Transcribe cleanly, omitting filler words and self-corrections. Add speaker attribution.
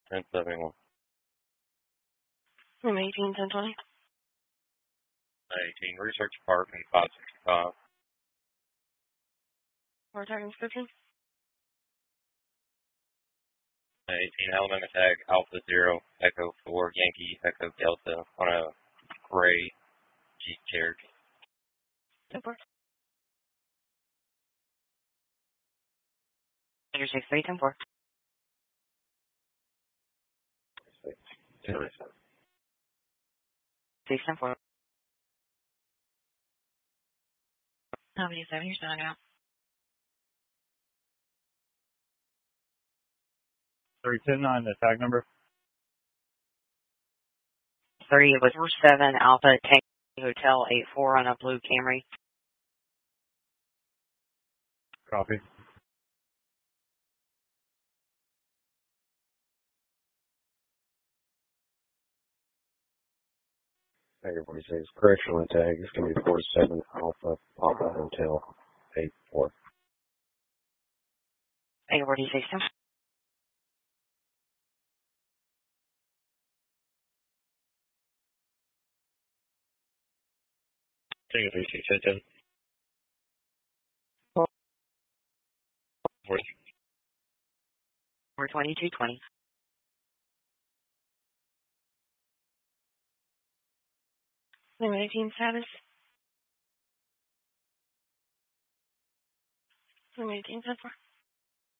Speaker 1: 1071.
Speaker 2: Room 18, 1020.
Speaker 1: 18, Research Park and 565.
Speaker 2: Or tag inscription.
Speaker 1: 18, Alabama tag Alpha 0, Echo 4, Yankee, Echo Delta on a gray Jeep Cherokee.
Speaker 2: 10-4. Figure 6-3, 10-4. 6-10-4. How many 7 you're signing out?
Speaker 3: 310 the tag number.
Speaker 2: 3, it was 7 Alpha Tank Hotel 84 on a blue Camry.
Speaker 3: Copy.
Speaker 4: Everybody says correctional tag. It's going to be 47 Alpha Hotel 84.
Speaker 2: 846.
Speaker 1: Take it 3610.
Speaker 2: 42220. Room 18 status. Room 18, 10-4.